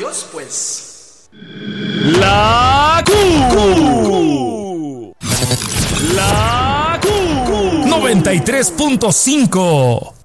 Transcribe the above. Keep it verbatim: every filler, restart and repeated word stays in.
amigos, pues... La Q. La Q. noventa y tres punto cinco.